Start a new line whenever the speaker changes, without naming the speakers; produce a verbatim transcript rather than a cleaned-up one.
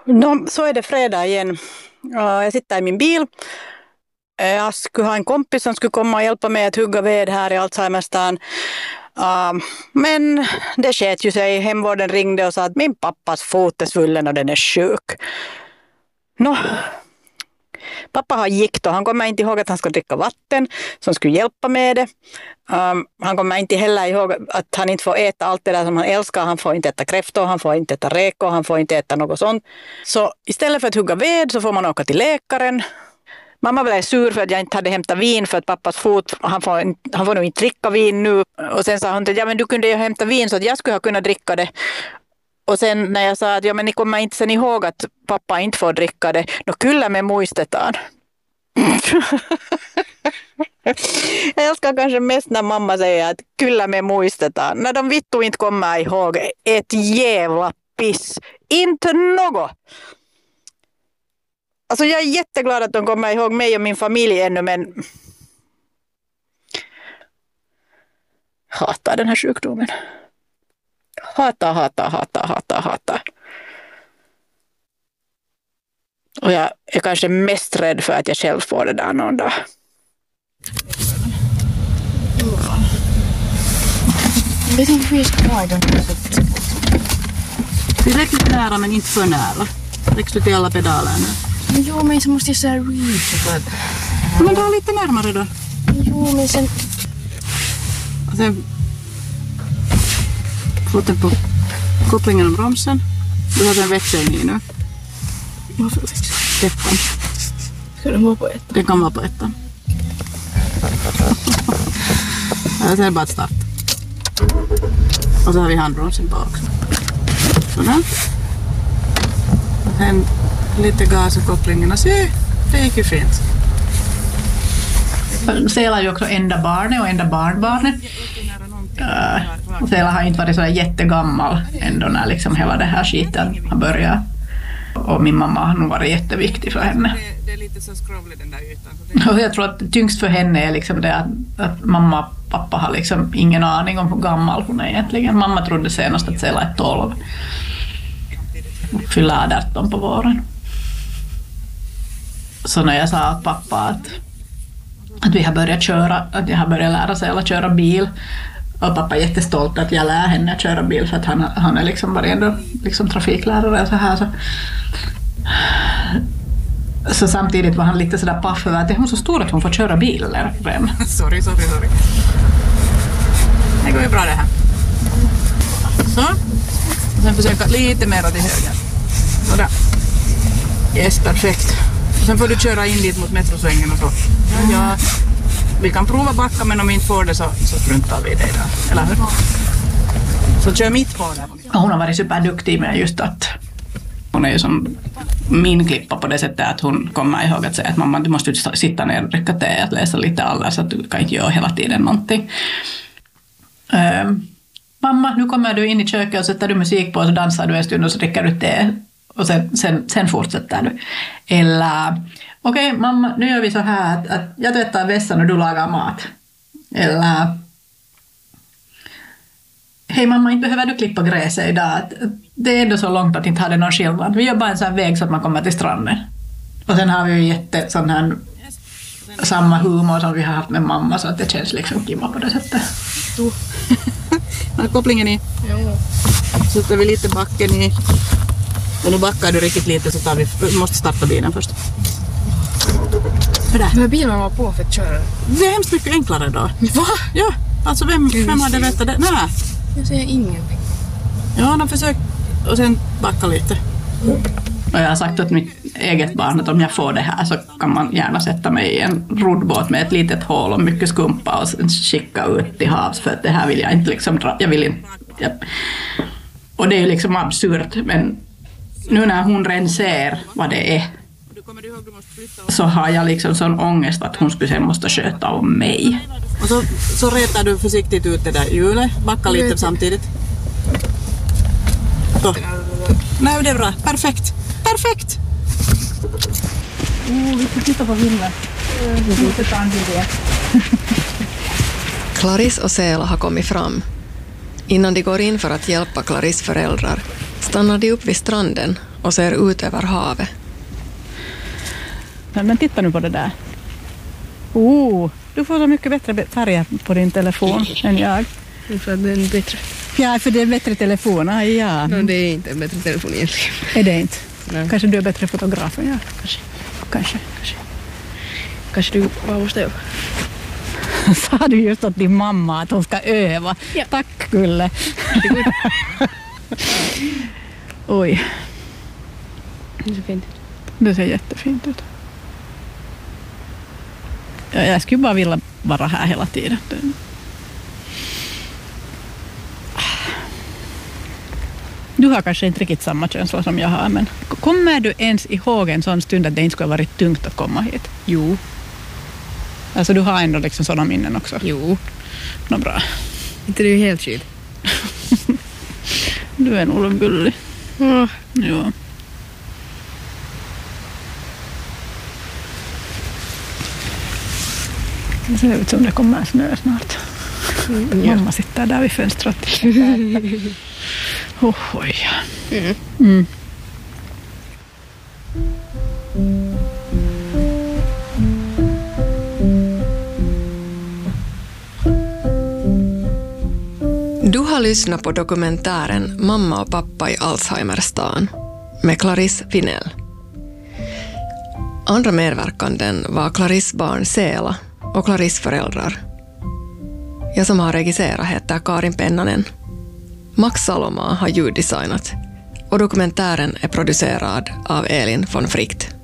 No, så är det fredag igen. Jag sitter i min bil. Jag skulle ha en kompis som skulle komma och hjälpa mig att hugga ved här i Alzheimerstan. Uh, men det sket ju sig. Hemvården ringde och sa att min pappas fot är svullen och den är sjuk. Nå, pappa har gikt och han kommer inte ihåg att han ska dricka vatten som skulle hjälpa med det. Um, han kommer inte heller ihåg att han inte får äta allt det där som han älskar. Han får inte äta kräftor, han får inte äta räkor, han får inte äta något sånt. Så istället för att hugga ved så får man åka till läkaren. Mamma blev sur för att jag inte hade hämtat vin för att pappas fot, han får, han får nog inte dricka vin nu. Och sen sa hon att ja, men du kunde ju hämta vin så att jag skulle ha kunnat dricka det. Och sen när jag sa att ja, men ni kommer inte sen ihåg att pappa inte får dricka det, då kyllä me muistetaan. Jag älskar kanske mest när mamma säger att kyllä me muistetaan. När de vittu inte kommer ihåg ett jävla piss. Inte något. Alltså jag är jätteglad att de kommer ihåg mig och min familj ännu, men hatar den här sjukdomen. Hatar, hatar, hatar, hatar, hatar. Och jag är kanske mest rädd för att jag själv får det där någon dag.
Jag tänkte vi ska ta i den här.
Tillräckligt nära men inte för nära. Läggs du till alla pedalerna?
Jo, men så måste jag säga reach.
Men dra lite närmare då.
Jo, men sen...
Och sen... Foten på kopplingen och bromsen. Du har en växelning nu.
Varför växelning?
Ettan.
Ska den vara på ettan?
Den kan vara på ettan. Ja, sen är det bara att starta. Och så har vi handbromsen på också. Sådär. Och sen lite gas och kopplingen. Se, det gick ju fint. Sela är ju också enda barnet och enda barnbarnet. Uh, och Sela har inte varit så jättegammal ändå när liksom hela det här skiten har börjat. Och min mamma har nog varit jätteviktig för henne.
Det, det är lite så skrovligt den där ytan.
Och jag tror att det tyngst för henne är liksom det att, att mamma och pappa har liksom ingen aning om hur gammal hon är egentligen. Mamma trodde senast att Sela är tolv. Och fyller arton på våren. Så när jag sa att pappa att, att vi har börjat köra, att jag har börjat lära sig att köra bil. Och pappa är jättestolt att jag lär henne att köra bil för att han, han är liksom bara ändå liksom trafiklärare och så här. Så, så samtidigt var han lite sådär paff över att är hon så stor att hon får köra bil eller vem?
sorry, sorry, sorry. Det går ju bra det här. Så. Och sen försöka lite mer till höger. Sådär. Yes, perfekt. Och sen får du köra in dit mot metrosvängen och så. Ja, ja. Vi kan prova backa, men om vi inte får det så, så struntar vi det där. Eller hur? Så kör mitt på där.
Hon har varit superduktig med just att hon är ju som min klippa på det sättet att hon kommer ihåg att säga att mamma, du måste sitta ner och dricka te, att läsa lite alla så att du kan inte göra hela tiden någonting. Um, mamma, nu kommer du in i köket och sätter du musik på och så dansar du en stund och så dricker du te och sen, sen, sen fortsätter du. Eller okej, okay, mamma, nu gör vi så här att, att jag tvättar vässan och du lagar mat. Eller hej mamma, inte behöver du klippa gräset idag. Att, att det är ändå så långt att inte hade någon skillnad. Vi gör bara en sån här väg så att man kommer till stranden. Och sen har vi ju jätte sån här samma humor som vi har haft med mamma så att det känns liksom kiva på det sättet.
Har kopplingen i?
Jo.
Så tar vi lite backen i. Och nu backar du riktigt lite så tar vi, vi måste starta bilen först.
För det. Men bilen var på för att köra.
Det är hemskt mycket enklare då.
Va?
Ja, alltså vem, vem hade vetat det? Nej.
Jag säger ingenting.
Ja, de försöker och sen backa lite.
Och jag har sagt åt mitt eget barn att om jag får det här så kan man gärna sätta mig i en roddbåt med ett litet hål och mycket skumpa och sen skicka ut till havs för att det här vill jag inte liksom dra. Jag vill inte. Jag, och det är ju liksom absurt, men nu när hon redan ser vad det är så har jag liksom sån ångest att hon skulle sen måste sköta om mig.
Och så, så retar du försiktigt ut det där hjulet. Backa lite samtidigt. Så. Nej, det är bra. Perfekt. Perfekt!
Oh, vi får titta på himlen. Vi får ta en bild.
Clarisse och Sela har kommit fram. Innan de går in för att hjälpa Clarisse föräldrar stannar de upp vid stranden och ser ut över havet.
Men titta nu på det där. Oh, du får så mycket bättre färger på din telefon än jag.
För att den är bättre.
Ja, för det är bättre telefon. Ah, ja.
No, det är inte en bättre telefon egentligen.
Är det inte?
Nej.
Kanske du är bättre fotograf än jag.
Kanske.
Kanske.
Kanske. Kanske du bara måste öva.
Sa du just åt din mamma att hon ska öva?
Ja.
Tack, Kulle. Oj,
Det ser fint ut.
det ser jättefint ut. Ja, jag skulle bara vilja vara här hela tiden. Du har kanske inte riktigt samma känsla som jag har, men kommer du ens ihåg en sån stund att det inte skulle ha varit tungt att komma hit?
Jo.
Alltså du har ändå liksom sådana minnen också?
Jo.
Nå, bra.
Inte det är ju helt skit.
Du är nog gullig.
Mm.
Ja. Det ser ut som det kommer snö snart.
Mm, ja.
Mamma sitter där vid fönstret. oh, oj.
Mm.
Mm.
Du har lyssnat på dokumentären Mamma och pappa i Alzheimerstan med Clarisse Finell. Andra medverkanden var Clarisse barn Seela och Clarisse föräldrar. Jag som har regisserat heter Karin Pennanen. Max Salomaa har ljuddesignat och dokumentären är producerad av Elin von Fricht.